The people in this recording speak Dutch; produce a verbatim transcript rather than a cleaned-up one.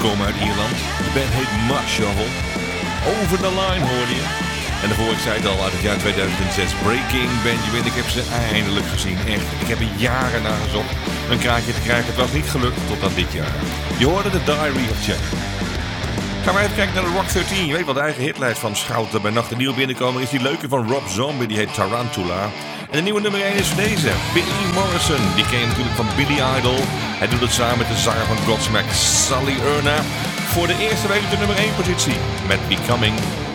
komen uit Ierland. De band heet Mud Shovel. Over the Line hoorde je. En daarvoor, ik zei het al, uit het jaar tweeduizend zes. Breaking Benjamin. Ik heb ze eindelijk gezien. Echt, ik heb er jaren naar gezocht. Een kraakje te krijgen. Het was niet gelukt tot aan dit jaar. Je hoorde de Diary of Jack. Gaan we even kijken naar de Rock dertien. Je weet wat de eigen hitlijst van Schouten bij Nacht en Nieuw binnenkomen is. Die leuke van Rob Zombie, die heet Tarantula. En de nieuwe nummer één is deze, Billy Morrison. Die ken je natuurlijk van Billy Idol. Hij doet het samen met de zanger van Godsmack, Sully Erna. Voor de eerste week op de nummer één positie met Becoming